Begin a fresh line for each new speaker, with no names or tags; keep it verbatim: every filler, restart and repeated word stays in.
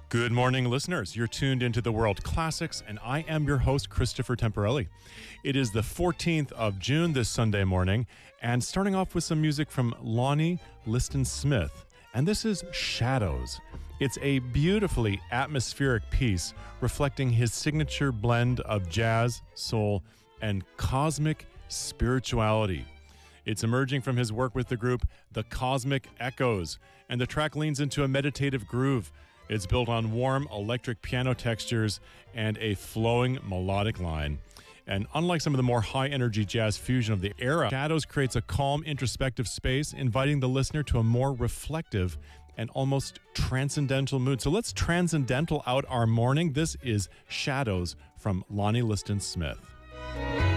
Good morning, listeners. You're tuned into the World Classics, and I am your host, Christopher Temporelli. It is the fourteenth of June this Sunday morning, and starting off with some music from Lonnie Liston Smith, and this is Shadows. It's a beautifully atmospheric piece reflecting his signature blend of jazz, soul, and cosmic spirituality. It's emerging from his work with the group The Cosmic Echoes, and the track leans into a meditative groove. It's built on warm electric piano textures and a flowing melodic line. And unlike some of the more high-energy jazz fusion of the era, Shadows creates a calm, introspective space, inviting the listener to a more reflective and almost transcendental mood. So let's transcendental out our morning. This is Shadows from Lonnie Liston Smith.